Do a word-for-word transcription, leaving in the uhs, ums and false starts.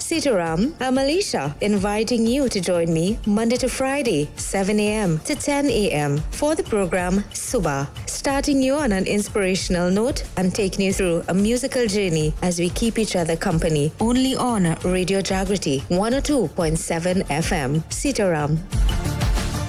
Sitaram. I'm Alicia, inviting you to join me Monday to Friday, seven a.m. to ten a.m. for the program Subah, starting you on an inspirational note and taking you through a musical journey as we keep each other company only on Radio Jagriti one oh two point seven F M. Sitaram.